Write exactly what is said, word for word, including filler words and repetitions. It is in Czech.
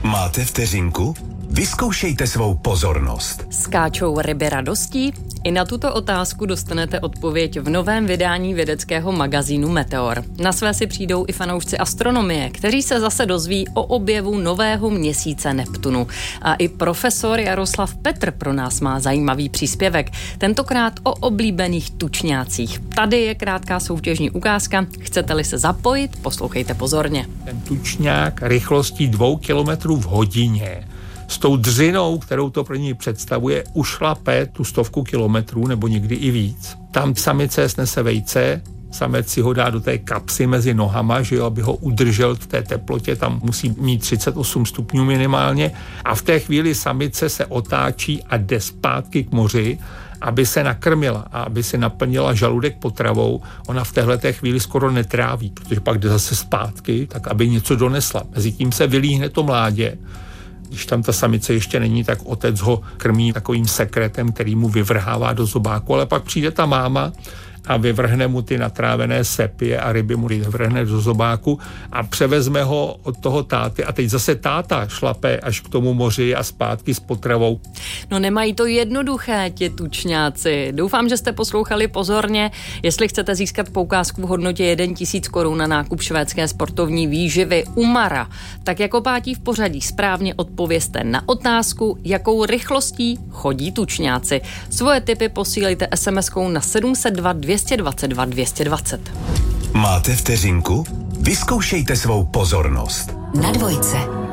Máte vteřinku? Vyzkoušejte svou pozornost. Skáčou ryby radostí? I na tuto otázku dostanete odpověď v novém vydání vědeckého magazínu Meteor. Na své si přijdou i fanoušci astronomie, kteří se zase dozví o objevu nového měsíce Neptunu. A i profesor Jaroslav Petr pro nás má zajímavý příspěvek, tentokrát o oblíbených tučňácích. Tady je krátká soutěžní ukázka. Chcete-li se zapojit, poslouchejte pozorně. Ten tučňák rychlostí dvou kilometrů v hodině s tou dřinou, kterou to pro něj představuje, ušlape tu stovku kilometrů nebo někdy i víc. Tam samice snese vejce, samec si ho dá do té kapsy mezi nohama, že jo, aby ho udržel v té teplotě, tam musí mít třicet osm stupňů minimálně a v té chvíli samice se otáčí a jde zpátky k moři, aby se nakrmila a aby si naplnila žaludek potravou. Ona v téhleté chvíli skoro netráví, protože pak jde zase zpátky, tak aby něco donesla. Mezitím se vylíhne to mládě. Když tam ta samice ještě není, tak otec ho krmí takovým sekretem, který mu vyvrhává do zobáku, ale pak přijde ta máma a vyvrhne mu ty natrávené sepie a ryby mu vyvrhne do zobáku a převezme ho od toho táty a teď zase táta šlape až k tomu moři a zpátky s potravou. No nemají to jednoduché, ti tučňáci. Doufám, že jste poslouchali pozorně. Jestli chcete získat poukázku v hodnotě jeden tisíc korun na nákup švédské sportovní výživy Umara, tak jako pátí v pořadí správně odpovězte na otázku, jakou rychlostí chodí tučňáci. Svoje tipy posílejte es em eskou na sedm set dva dvě dvacet dva dvě dvacet. Máte vteřinku? Vyzkoušejte svou pozornost. Na dvojce.